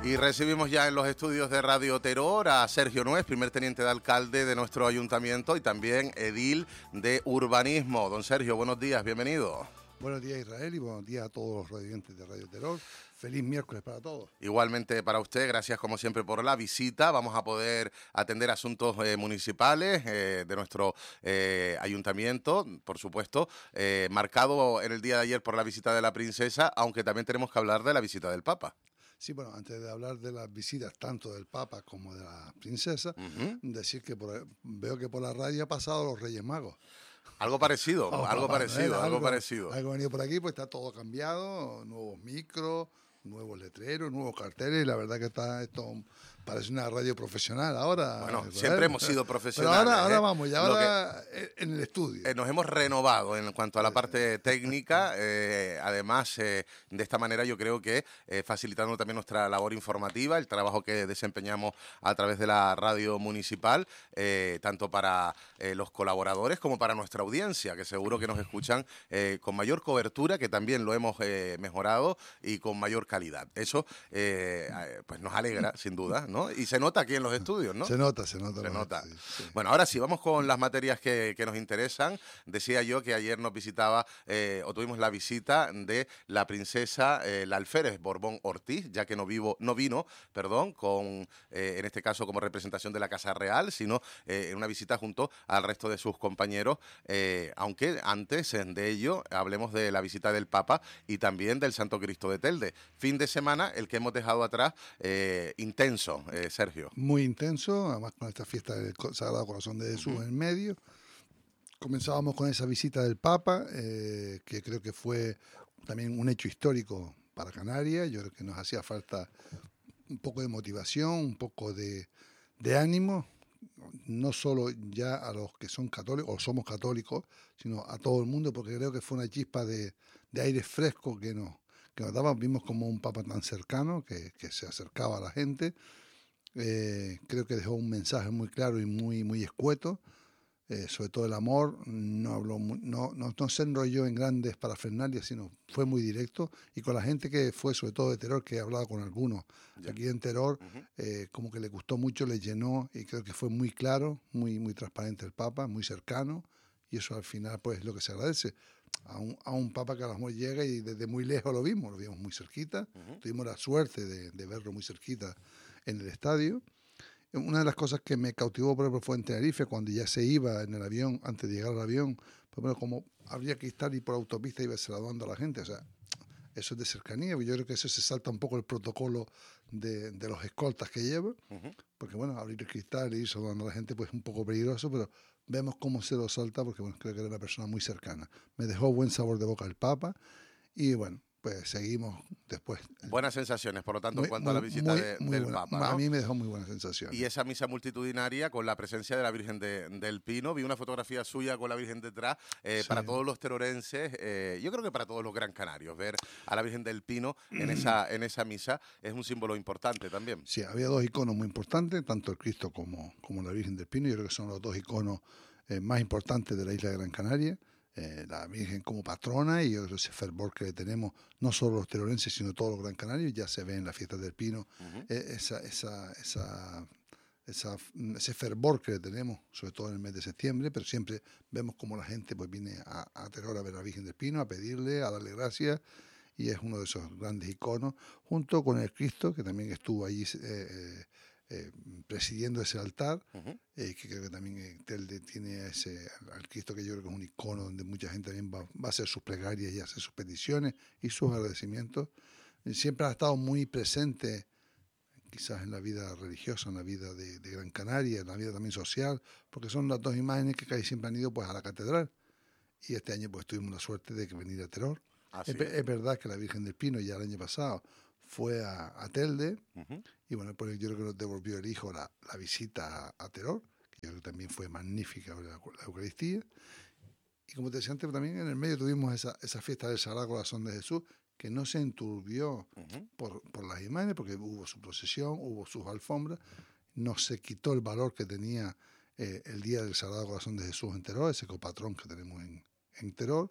Y recibimos ya en los estudios de Radio Terror a Sergio Nuez, primer teniente de alcalde de nuestro ayuntamiento y también edil de urbanismo. Don Sergio, buenos días, bienvenido. Buenos días, Israel, y buenos días a todos los radiantes de Radio Terror. Feliz miércoles para todos. Igualmente para usted, gracias como siempre por la visita. Vamos a poder atender asuntos municipales de nuestro ayuntamiento, por supuesto, marcado en el día de ayer por la visita de la princesa, aunque también tenemos que hablar de la visita del Papa. Sí, bueno, antes de hablar de las visitas tanto del Papa como de la princesa, decir que veo que por la radio ha pasado los Reyes Magos. Algo parecido, algo parecido. Algo ha venido por aquí, pues está todo cambiado, nuevos micros, nuevos letreros, nuevos carteles, y la verdad que esto parece una radio profesional ahora. Bueno, ¿verdad? Siempre hemos sido profesionales. Pero ahora vamos, y ahora en el estudio. Nos hemos renovado en cuanto a la parte técnica, además de esta manera yo creo que facilitando también nuestra labor informativa, el trabajo que desempeñamos a través de la radio municipal, tanto para los colaboradores como para nuestra audiencia, que seguro que nos escuchan con mayor cobertura, que también lo hemos mejorado, y con mayor calidad. Eso pues nos alegra, sin duda, ¿no? Y se nota aquí en los estudios, ¿no? Se nota. Sí. Bueno, ahora sí, vamos con las materias que nos interesan. Decía yo que ayer nos visitaba, o tuvimos la visita de la princesa, la alférez Borbón Ortiz, ya que no vino, con, en este caso como representación de la Casa Real, sino en una visita junto al resto de sus compañeros, aunque antes de ello hablemos de la visita del Papa y también del Santo Cristo de Telde. Fin de semana, el que hemos dejado atrás, intenso, Sergio. Muy intenso, además con esta fiesta del Sagrado Corazón de Jesús en medio. Comenzábamos con esa visita del Papa, que creo que fue también un hecho histórico para Canarias. Yo creo que nos hacía falta un poco de motivación, un poco de ánimo, no solo ya a los que son católicos o somos católicos, sino a todo el mundo, porque creo que fue una chispa de aire fresco que nos daba. Vimos como un Papa tan cercano que se acercaba a la gente. Creo que dejó un mensaje muy claro y muy escueto, sobre todo el amor. No se enrolló en grandes parafernalias, sino fue muy directo, y con la gente que fue, sobre todo de Teror, que he hablado con algunos aquí en Teror, como que le gustó mucho, le llenó, y creo que fue muy claro, muy transparente el Papa, muy cercano, y eso al final pues es lo que se agradece a un Papa que a lo mejor llega y desde muy lejos lo vimos muy cerquita. Tuvimos la suerte de verlo muy cerquita en el estadio. Una de las cosas que me cautivó, por ejemplo, fue en Tenerife, cuando ya se iba en el avión, antes de llegar al avión, pues bueno, como habría que estar y por autopista iba saludando a la gente, o sea, eso es de cercanía. Yo creo que eso se salta un poco el protocolo de los escoltas que lleva, porque bueno, abrir el cristal y ir saludando a la gente pues es un poco peligroso, pero vemos cómo se lo salta, porque bueno, creo que era una persona muy cercana. Me dejó buen sabor de boca el Papa, y bueno, pues seguimos después. Buenas sensaciones, por lo tanto, en cuanto a la visita del Papa, ¿no? A mí me dejó muy buenas sensaciones. Y esa misa multitudinaria con la presencia de la Virgen del Pino. Vi una fotografía suya con la Virgen detrás. Sí. Para todos los terorenses, yo creo que para todos los gran canarios, ver a la Virgen del Pino en esa misa es un símbolo importante también. Sí, había dos iconos muy importantes, tanto el Cristo como la Virgen del Pino. Yo creo que son los dos iconos más importantes de la isla de Gran Canaria. La Virgen como patrona, y ese fervor que tenemos no solo los terorenses sino todos los gran canarios, ya se ve en las fiestas del Pino. Ese fervor que tenemos, sobre todo en el mes de septiembre, pero siempre vemos como la gente pues viene a Teror a ver a la Virgen del Pino, a pedirle, a darle gracias, y es uno de esos grandes iconos, junto con el Cristo, que también estuvo allí presidiendo ese altar, que creo que también Telde tiene al Cristo, que yo creo que es un icono donde mucha gente también va a hacer sus plegarias y hacer sus peticiones y sus agradecimientos. Siempre ha estado muy presente, quizás en la vida religiosa, en la vida de Gran Canaria, en la vida también social, porque son las dos imágenes que casi siempre han ido pues a la catedral, y este año pues tuvimos la suerte de que venir a Teror. Es verdad que la Virgen del Pino ya el año pasado fue a Telde, y bueno, pues yo creo que nos devolvió el hijo la visita a Teror, que yo creo que también fue magnífica la Eucaristía. Y como te decía antes, también en el medio tuvimos esa fiesta del Sagrado Corazón de Jesús, que no se enturbió por las imágenes, porque hubo su procesión, hubo sus alfombras, no se quitó el valor que tenía el día del Sagrado Corazón de Jesús en Teror, ese copatrón que tenemos en Teror.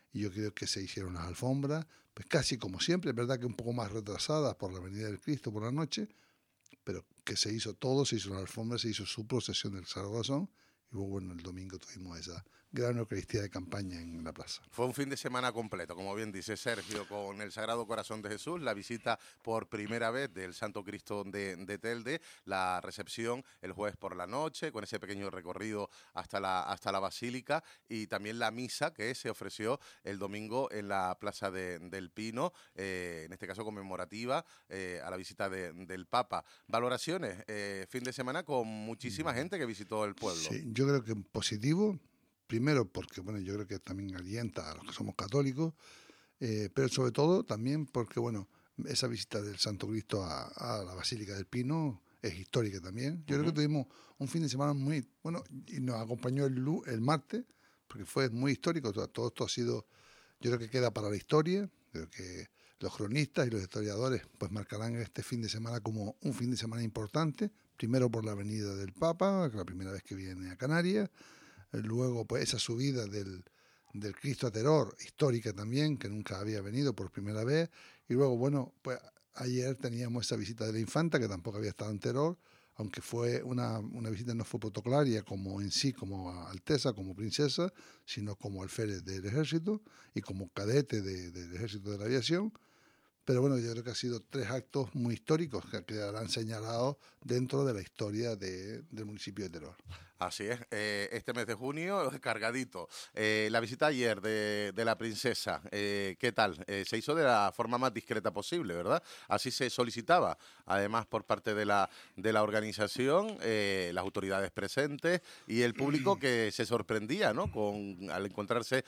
y yo creo que se hicieron las alfombras, pues casi como siempre, es verdad que un poco más retrasadas por la Avenida del Cristo por la noche, pero que se hizo todo, se hizo la alfombra, se hizo su procesión del Sagrado Corazón, y luego, bueno, el domingo tuvimos esa gran Eucaristía de campaña en la plaza. Fue un fin de semana completo, como bien dice Sergio, con el Sagrado Corazón de Jesús, la visita por primera vez del Santo Cristo de Telde, la recepción el jueves por la noche, con ese pequeño recorrido hasta la Basílica, y también la misa que se ofreció el domingo en la Plaza del Pino, en este caso conmemorativa, a la visita del Papa. Valoraciones, fin de semana con muchísima gente que visitó el pueblo. Sí, yo creo que positivo. Primero porque, bueno, yo creo que también alienta a los que somos católicos, pero sobre todo también porque, bueno, esa visita del Santo Cristo a la Basílica del Pino es histórica también. Yo creo que tuvimos un fin de semana muy, bueno, y nos acompañó el martes, porque fue muy histórico. Todo esto ha sido, yo creo que queda para la historia. Creo que los cronistas y los historiadores pues marcarán este fin de semana como un fin de semana importante, primero por la venida del Papa, que es la primera vez que viene a Canarias. Luego, pues esa subida del Cristo a Teror, histórica también, que nunca había venido por primera vez. Y luego, bueno, pues ayer teníamos esa visita de la infanta, que tampoco había estado en Teror, aunque fue una visita no fue protocolaria como en sí, como alteza, como princesa, sino como alférez del ejército y como cadete del ejército de la aviación. Pero bueno, yo creo que ha sido 3 actos muy históricos que quedarán señalados dentro de la historia del municipio de Teror. Así es, este mes de junio cargadito. La visita ayer de la princesa, ¿qué tal? Se hizo de la forma más discreta posible, ¿verdad? Así se solicitaba, además por parte de la organización, las autoridades presentes y el público que se sorprendía, ¿no? Al encontrarse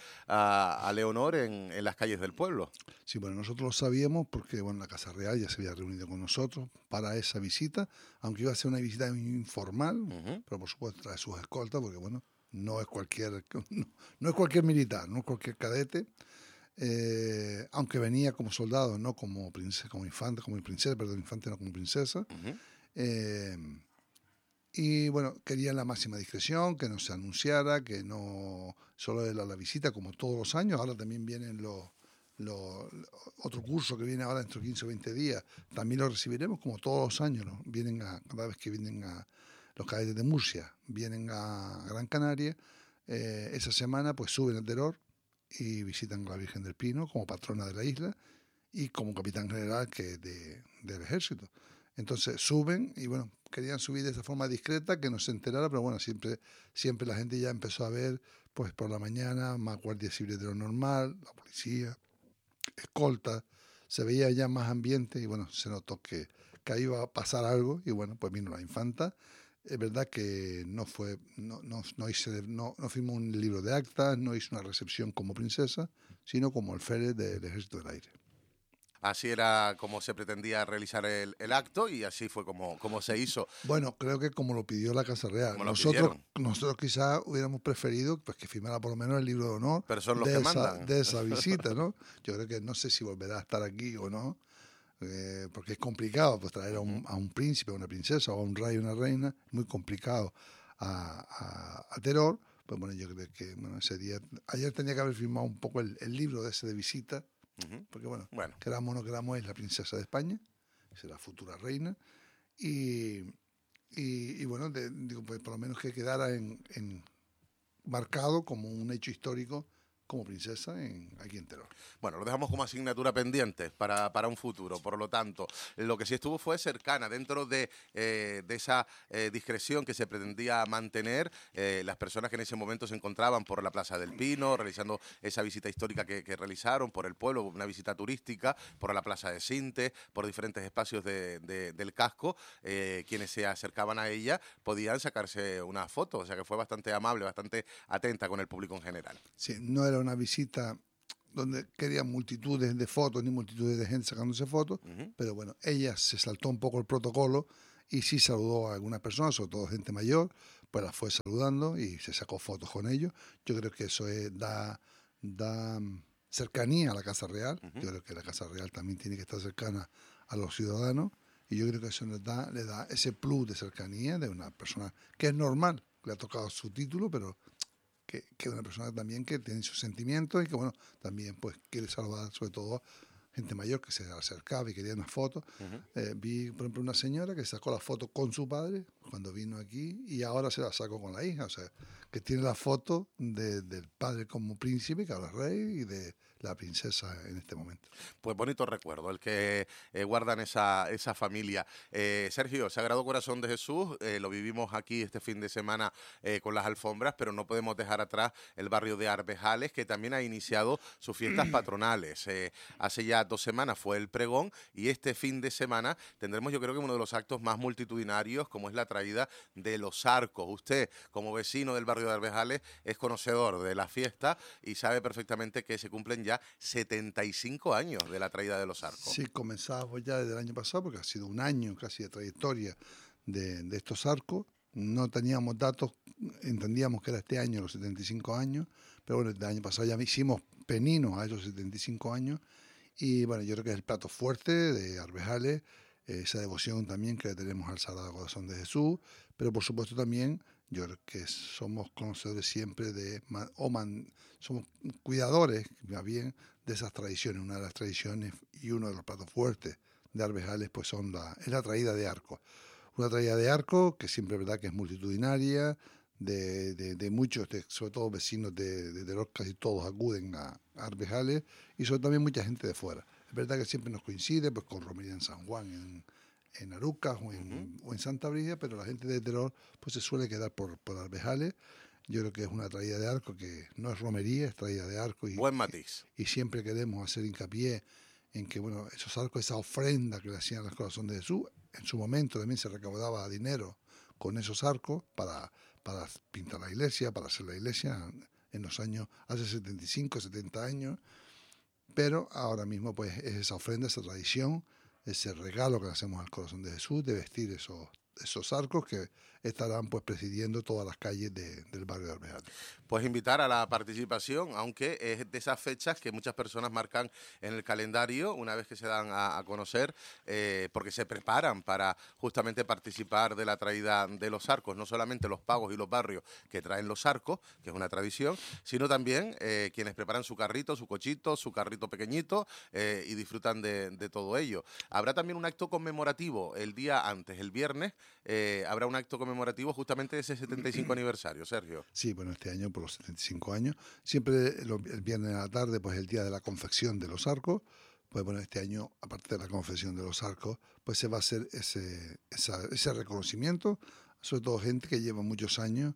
a Leonor en las calles del pueblo. Sí, bueno, nosotros lo sabíamos porque, bueno, la Casa Real ya se había reunido con nosotros para esa visita, aunque iba a ser una visita informal, pero por supuesto trae sus escoltas, porque, bueno, no es cualquier militar, no es cualquier cadete, aunque venía como soldado, no como princesa, como infante, infante no como princesa. Y bueno, querían la máxima discreción, que no se anunciara, que no solo era la visita como todos los años. Ahora también vienen otro curso que viene ahora dentro de 15 o 20 días, también lo recibiremos como todos los años, ¿no? Cada vez que vienen los cadetes de Murcia, vienen a Gran Canaria, esa semana pues suben a Teror y visitan a la Virgen del Pino como patrona de la isla y como capitán general del ejército. Entonces suben y bueno, querían subir de esa forma discreta, que no se enterara, pero bueno, siempre la gente ya empezó a ver, pues por la mañana, más guardia civil de lo normal, la policía, escolta, se veía ya más ambiente y bueno, se notó que ahí iba a pasar algo y bueno, pues vino la infanta. Es verdad que no firmó un libro de actas, no hizo una recepción como princesa, sino como alférez del Ejército del Aire. Así era como se pretendía realizar el acto y así fue como se hizo. Bueno, creo que como lo pidió la Casa Real. Nosotros quizás hubiéramos preferido pues, que firmara por lo menos el libro de honor pero son los que mandan. De esa visita, ¿no? Yo creo que no sé si volverá a estar aquí o no, porque es complicado pues, traer a un príncipe, a una princesa, o a un rey, una reina, muy complicado a Teror. Pues bueno, yo creo que bueno, ese día, ayer tenía que haber firmado un poco el libro de ese de visita, porque bueno, queramos o no queramos, es la princesa de España, es la futura reina, y bueno, digo, pues por lo menos que quedara marcado como un hecho histórico como princesa aquí en Teror. Bueno, lo dejamos como asignatura pendiente para un futuro. Por lo tanto, lo que sí estuvo fue cercana dentro de esa discreción que se pretendía mantener. Las personas que en ese momento se encontraban por la Plaza del Pino, realizando esa visita histórica que realizaron por el pueblo, una visita turística, por la Plaza de Sinte, por diferentes espacios del casco, quienes se acercaban a ella podían sacarse una foto. O sea que fue bastante amable, bastante atenta con el público en general. Sí, no era una visita donde querían multitudes de fotos ni multitudes de gente sacándose fotos, pero bueno, ella se saltó un poco el protocolo y sí saludó a algunas personas, sobre todo gente mayor, pues las fue saludando y se sacó fotos con ellos. Yo creo que eso da cercanía a la Casa Real. Yo creo que la Casa Real también tiene que estar cercana a los ciudadanos y yo creo que eso le da ese plus de cercanía de una persona que es normal, le ha tocado su título, pero que es una persona también que tiene sus sentimientos y que, bueno, también pues quiere saludar sobre todo gente mayor que se acercaba y quería una foto. Vi, por ejemplo, una señora que sacó la foto con su padre cuando vino aquí y ahora se la sacó con la hija. O sea, que tiene la foto del padre como príncipe, que ahora es rey, y de la princesa en este momento. Pues bonito recuerdo el que guardan esa familia. Sergio, Sagrado Corazón de Jesús, lo vivimos aquí este fin de semana con las alfombras, pero no podemos dejar atrás el barrio de Arbejales, que también ha iniciado sus fiestas patronales. Hace ya 2 semanas fue el pregón y este fin de semana tendremos, yo creo que uno de los actos más multitudinarios, como es la traída de los arcos. Usted, como vecino del barrio de Arbejales, es conocedor de la fiesta y sabe perfectamente que se cumplen ya 75 años de la traída de los arcos. Sí, comenzábamos ya desde el año pasado, porque ha sido un año casi de trayectoria de estos arcos. No teníamos datos, entendíamos que era este año los 75 años, pero bueno, el año pasado ya hicimos peninos a esos 75 años. Y bueno, yo creo que es el plato fuerte de Arbejales, esa devoción también que tenemos al Sagrado Corazón de Jesús, pero por supuesto también yo creo que somos conocedores siempre somos cuidadores, más bien, de esas tradiciones. Una de las tradiciones y uno de los platos fuertes de Arbejales pues es la traída de arco. Una traída de arco que siempre es verdad que es multitudinaria, de muchos, sobre todo vecinos de Teror, casi todos acuden a Arbejales y sobre también mucha gente de fuera. Es verdad que siempre nos coincide pues con romería en San Juan, en Arucas o en Santa Brígida, pero la gente de Teror pues se suele quedar por Arbejales. Yo creo que es una traída de arco que no es romería, es traída de arco. Buen matiz. Y siempre queremos hacer hincapié en que, bueno, esos arcos, esa ofrenda que le hacían al Corazón de Jesús, en su momento también se recaudaba dinero con esos arcos para pintar la iglesia, para hacer la iglesia en los años, hace 75, 70 años, pero ahora mismo pues es esa ofrenda, esa tradición, ese regalo que le hacemos al Corazón de Jesús de vestir esos arcos que estarán pues presidiendo todas las calles del barrio de Arbejales. Pues invitar a la participación, aunque es de esas fechas que muchas personas marcan en el calendario una vez que se dan a conocer, porque se preparan para justamente participar de la traída de los arcos, no solamente los pagos y los barrios que traen los arcos, que es una tradición, sino también quienes preparan su carrito, su cochito, su carrito pequeñito y disfrutan de todo ello. Habrá también un acto conmemorativo el día antes, el viernes, habrá un acto conmemorativo justamente de ese 75 aniversario, Sergio. Sí, bueno, este año por los 75 años, siempre el viernes a la tarde, pues el día de la confección de los arcos, pues bueno, este año, aparte de la confección de los arcos, pues se va a hacer ese reconocimiento, sobre todo gente que lleva muchos años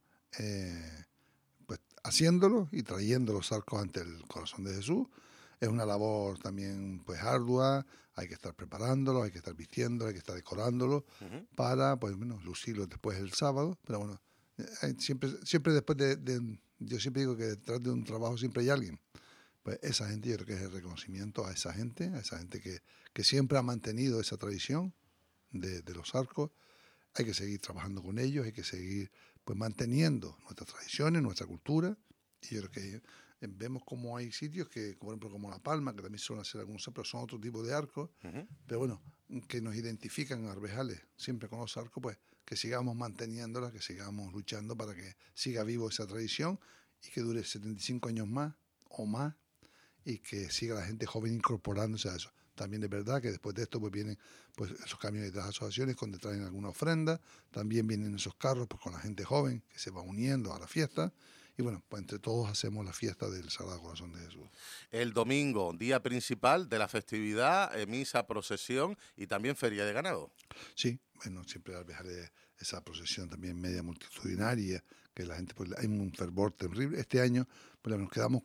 pues haciéndolo y trayendo los arcos ante el Corazón de Jesús. Es una labor también pues ardua, hay que estar preparándolo, hay que estar vistiéndolo, hay que estar decorándolo para pues bueno, lucirlo después el sábado, pero bueno, siempre después yo siempre digo que detrás de un trabajo siempre hay alguien. Pues esa gente, yo creo que es el reconocimiento a esa gente que siempre ha mantenido esa tradición de los arcos. Hay que seguir trabajando con ellos, hay que seguir pues manteniendo nuestras tradiciones, nuestra cultura. Y yo creo que vemos como hay sitios que, por ejemplo, como La Palma, que también suelen hacer algunos, pero son otro tipo de arcos, pero bueno, que nos identifican en Arbejales, siempre con los arcos, pues que sigamos manteniéndolas, que sigamos luchando para que siga vivo esa tradición y que dure 75 años más o más y que siga la gente joven incorporándose a eso. También es verdad que después de esto pues vienen pues esos camiones de las asociaciones donde traen alguna ofrenda, también vienen esos carros pues con la gente joven que se va uniendo a la fiesta y bueno, pues entre todos hacemos la fiesta del Sagrado Corazón de Jesús. El domingo, día principal de la festividad, misa, procesión y también feria de ganado. Sí, bueno, siempre al viajar esa procesión también media multitudinaria, que la gente pues hay un fervor terrible. Este año pues nos quedamos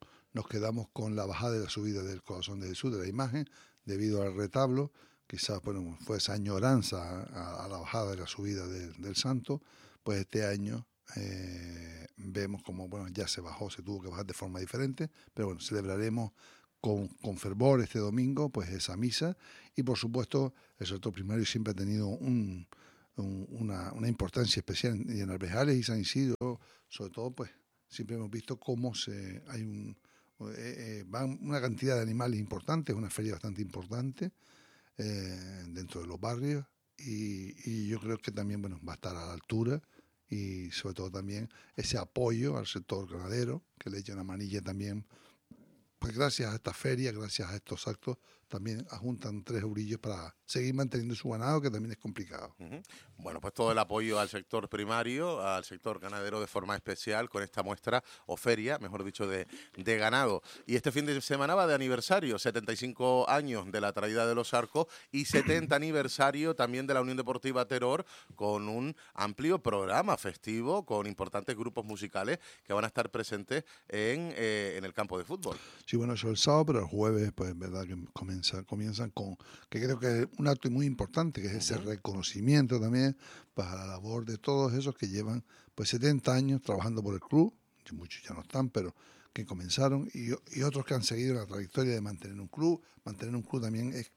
con la bajada y la subida del Corazón de Jesús, de la imagen, debido al retablo. Quizás bueno, fue esa añoranza a la bajada y la subida del santo. Pues este año vemos como bueno, ya se tuvo que bajar de forma diferente, pero bueno, celebraremos con fervor este domingo pues esa misa y por supuesto el sector primario siempre ha tenido una importancia especial y en Arbejales y San Isidro, sobre todo pues siempre hemos visto cómo van una cantidad de animales importantes, una feria bastante importante dentro de los barrios y yo creo que también bueno va a estar a la altura y sobre todo también ese apoyo al sector ganadero, que le echa una manilla también. Pues gracias a esta feria, gracias a estos actos, también ajuntan 3 eurillos para seguir manteniendo su ganado, que también es complicado. Bueno, pues todo el apoyo al sector primario, al sector ganadero de forma especial con esta muestra o feria, mejor dicho, de ganado. Y este fin de semana va de aniversario, 75 años de la traída de los arcos y 70 aniversario también de la Unión Deportiva Teror, con un amplio programa festivo con importantes grupos musicales que van a estar presentes en el campo de fútbol. Sí, bueno, eso el sábado, pero el jueves, pues es verdad que comienzan con, que creo que es un acto muy importante, que es ese reconocimiento también pues, a la labor de todos esos que llevan pues 70 años trabajando por el club, que muchos ya no están, pero que comenzaron, y otros que han seguido la trayectoria de mantener un club. Mantener un club también es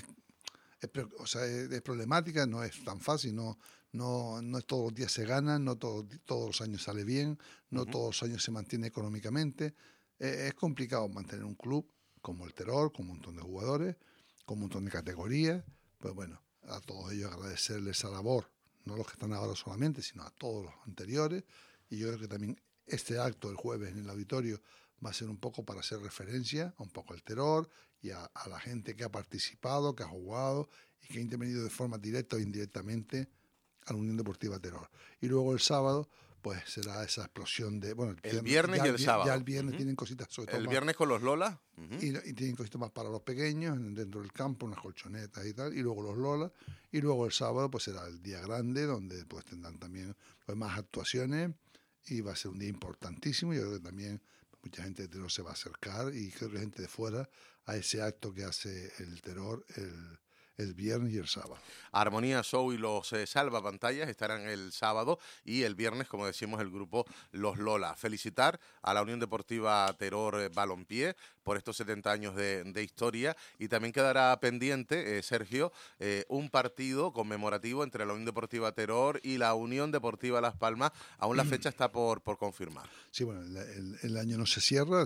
problemática, no es tan fácil, no es todos los días se gana, no todos los años sale bien, no todos los años se mantiene económicamente. Es complicado mantener un club como el Teror, con un montón de jugadores, con un montón de categorías. Pues bueno, a todos ellos agradecerles esa labor, no los que están ahora solamente, sino a todos los anteriores. Y yo creo que también este acto el jueves en el auditorio va a ser un poco para hacer referencia a un poco al Teror y a la gente que ha participado, que ha jugado y que ha intervenido de forma directa o indirectamente a la Unión Deportiva Teror. Y luego el sábado pues será esa explosión de... Bueno, el viernes y el sábado. Ya el viernes tienen cositas sobre todo. El viernes con los Lolas. Y tienen cositas más para los pequeños, dentro del campo, unas colchonetas y tal, y luego los Lolas. Y luego el sábado pues será el día grande, donde pues tendrán también pues, más actuaciones, y va a ser un día importantísimo. Yo creo que también mucha gente de Teror se va a acercar, y creo que gente de fuera, a ese acto que hace el Teror el viernes y el sábado. Armonía Show y los Salvapantallas estarán el sábado, y el viernes, como decimos, el grupo Los Lola. Felicitar a la Unión Deportiva Teror Balompié por estos 70 años de historia, y también quedará pendiente, Sergio, un partido conmemorativo entre la Unión Deportiva Teror y la Unión Deportiva Las Palmas. Aún la fecha está por confirmar. Sí, bueno, el año no se cierra,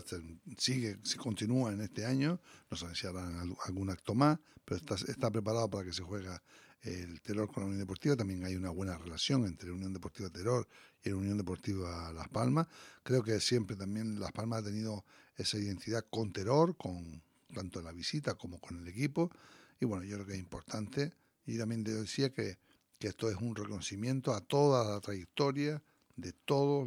se continúa en este año, nos anunciarán algún acto más, pero está preparado para que se juegue el Teror con la Unión Deportiva. También hay una buena relación entre la Unión Deportiva Teror y la Unión Deportiva Las Palmas. Creo que siempre también Las Palmas ha tenido esa identidad con Teror, tanto en la visita como con el equipo. Y bueno, yo creo que es importante. Y también te decía que esto es un reconocimiento a toda la trayectoria de todos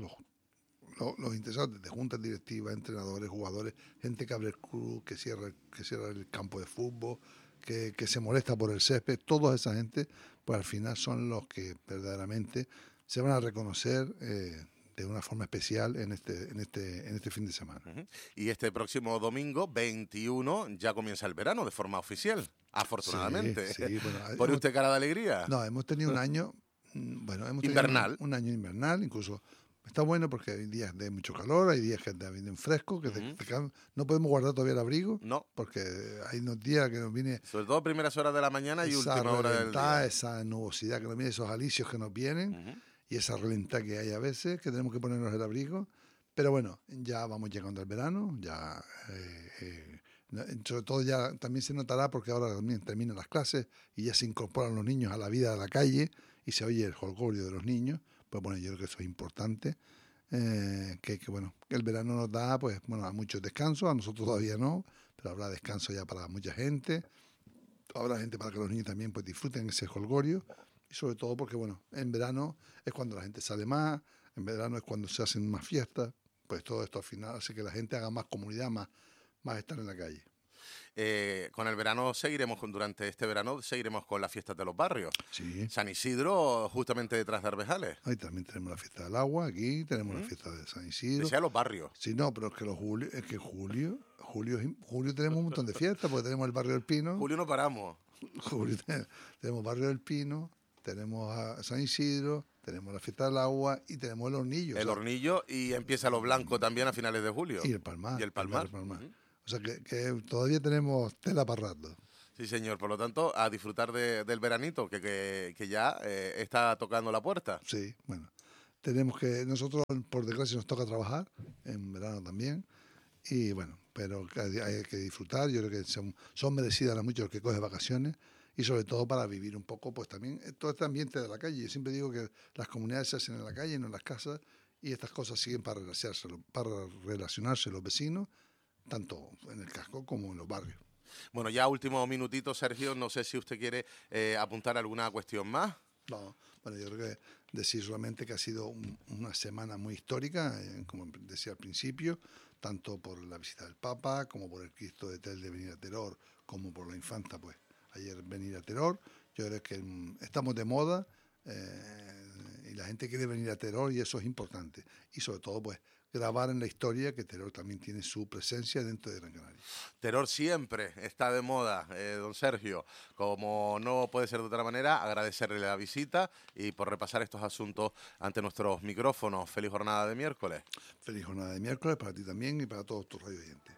los interesados, de juntas directivas, entrenadores, jugadores, gente que abre el club, que cierra el campo de fútbol, que se molesta por el césped. Toda esa gente, pues al final son los que verdaderamente se van a reconocer de una forma especial en este fin de semana. Y este próximo domingo, 21, ya comienza el verano de forma oficial, afortunadamente. Sí, bueno, ¿Pone usted cara de alegría? No, hemos tenido un año, hemos invernal. Tenido un año invernal, incluso. Está bueno porque hay días de mucho calor, hay días que vienen frescos, que no podemos guardar todavía el abrigo, no, porque hay unos días que nos viene... Sobre todo primeras horas de la mañana y última hora del día. Esa nubosidad que nos viene, esos alisios que nos vienen, y esa reventada que hay a veces, que tenemos que ponernos el abrigo. Pero bueno, ya vamos llegando al verano, ya... sobre todo ya también se notará porque ahora también terminan las clases y ya se incorporan los niños a la vida de la calle y se oye el jolgorio de los niños. Pues bueno, yo creo que eso es importante, que el verano nos da pues bueno a muchos descansos, a nosotros todavía no, pero habrá descanso ya para mucha gente, habrá gente para que los niños también pues disfruten ese jolgorio, y sobre todo porque bueno, en verano es cuando la gente sale más, en verano es cuando se hacen más fiestas, pues todo esto al final hace que la gente haga más comunidad, más estar en la calle. Con el verano durante este verano seguiremos con las fiestas de los barrios. Sí. San Isidro, justamente detrás de Arbejales. Ahí también tenemos la fiesta del agua, aquí tenemos la fiesta de San Isidro. Decía los barrios. Sí, no, pero es que julio tenemos un montón de fiestas, porque tenemos el barrio del Pino. Julio no paramos. Julio tenemos barrio del Pino, tenemos a San Isidro, tenemos la fiesta del agua y tenemos el hornillo. El hornillo, y empieza lo blanco también a finales de julio. Y el palmar. Y el palmar. O sea que todavía tenemos tela para rato. Sí, señor. Por lo tanto, a disfrutar del veranito, que ya está tocando la puerta. Sí, bueno. Nosotros, por desgracia, nos toca trabajar en verano también. Y bueno, pero hay que disfrutar. Yo creo que son merecidas las muchos los que cogen vacaciones. y sobre todo para vivir un poco, pues también todo este ambiente de la calle. Yo siempre digo que las comunidades se hacen en la calle, no en las casas, y estas cosas siguen para relacionarse los vecinos, tanto en el casco como en los barrios. Bueno, ya último minutito, Sergio, no sé si usted quiere apuntar alguna cuestión más. No, bueno, yo creo que decir solamente que ha sido una semana muy histórica, como decía al principio, tanto por la visita del Papa, como por el Cristo de Tel de venir a Teror, como por la infanta, pues ayer venir a Teror. Yo creo que estamos de moda y la gente quiere venir a Teror y eso es importante. Y sobre todo, pues, grabar en la historia que Teror también tiene su presencia dentro de Gran Canaria. Teror siempre está de moda, don Sergio. Como no puede ser de otra manera, agradecerle la visita y por repasar estos asuntos ante nuestros micrófonos. Feliz jornada de miércoles. Feliz jornada de miércoles para ti también y para todos tus radio oyentes.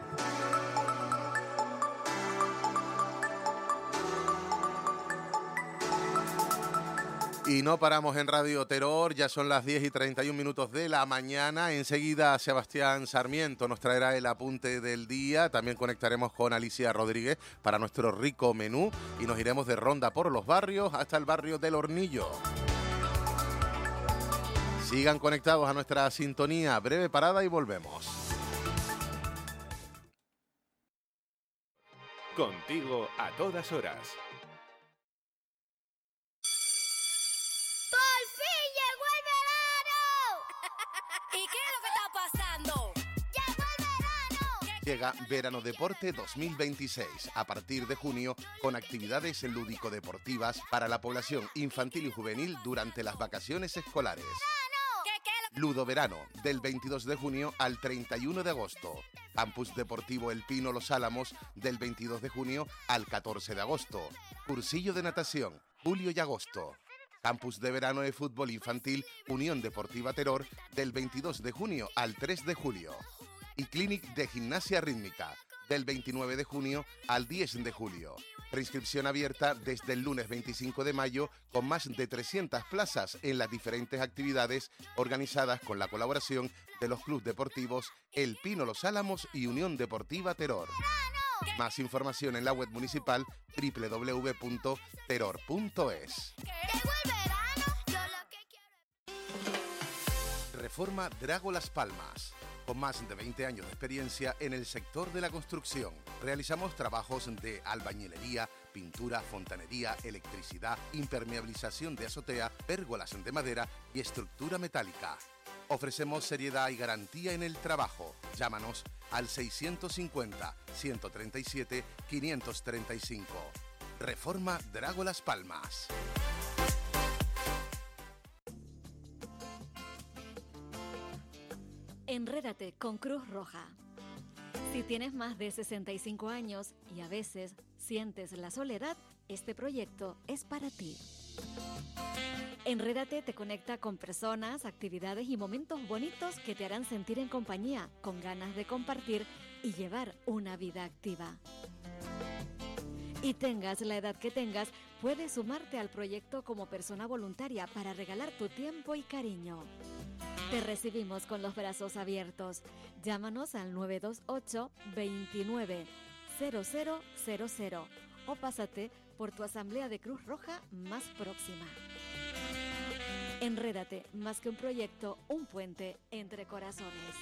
Y no paramos en Radio Teror, ya son las 10:31 de la mañana. Enseguida Sebastián Sarmiento nos traerá el apunte del día. También conectaremos con Alicia Rodríguez para nuestro rico menú y nos iremos de ronda por los barrios hasta el barrio del Hornillo. Sigan conectados a nuestra sintonía. Breve parada y volvemos. Contigo a todas horas. Llega Verano Deporte 2026, a partir de junio, con actividades lúdico-deportivas para la población infantil y juvenil durante las vacaciones escolares. Ludo Verano, del 22 de junio al 31 de agosto. Campus Deportivo El Pino Los Álamos, del 22 de junio al 14 de agosto. Cursillo de natación, julio y agosto. Campus de verano de fútbol infantil Unión Deportiva Teror, del 22 de junio al 3 de julio. Y Clinic de Gimnasia Rítmica, del 29 de junio al 10 de julio. Preinscripción abierta desde el lunes 25 de mayo con más de 300 plazas en las diferentes actividades organizadas con la colaboración de los clubes deportivos El Pino Los Álamos y Unión Deportiva Teror. Más información en la web municipal www.teror.es. Reforma Drago Las Palmas. Con más de 20 años de experiencia en el sector de la construcción, realizamos trabajos de albañilería, pintura, fontanería, electricidad, impermeabilización de azotea, pérgolas de madera y estructura metálica. Ofrecemos seriedad y garantía en el trabajo. Llámanos al 650-137-535. Reforma Drago Las Palmas. Enrédate con Cruz Roja. Si tienes más de 65 años y a veces sientes la soledad, este proyecto es para ti. Enrédate te conecta con personas, actividades y momentos bonitos que te harán sentir en compañía, con ganas de compartir y llevar una vida activa. Y tengas la edad que tengas, puedes sumarte al proyecto como persona voluntaria para regalar tu tiempo y cariño. Te recibimos con los brazos abiertos. Llámanos al 928 29 0000 o pásate por tu asamblea de Cruz Roja más próxima. Enrédate, más que un proyecto, un puente entre corazones.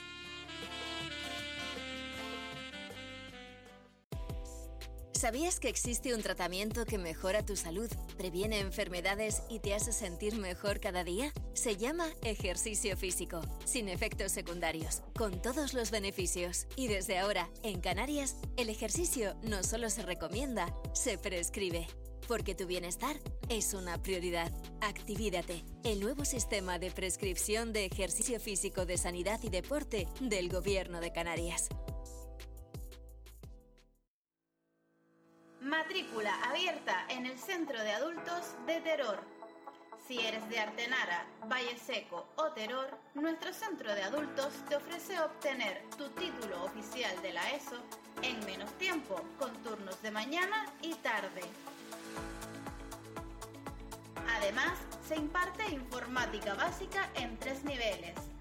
¿Sabías que existe un tratamiento que mejora tu salud, previene enfermedades y te hace sentir mejor cada día? Se llama ejercicio físico, sin efectos secundarios, con todos los beneficios. Y desde ahora, en Canarias, el ejercicio no solo se recomienda, se prescribe. Porque tu bienestar es una prioridad. Activídate, el nuevo sistema de prescripción de ejercicio físico de sanidad y deporte del Gobierno de Canarias. Matrícula abierta en el Centro de Adultos de Teror. Si eres de Artenara, Valle Seco o Teror, nuestro Centro de Adultos te ofrece obtener tu título oficial de la ESO en menos tiempo, con turnos de mañana y tarde. Además, se imparte informática básica en 3 niveles,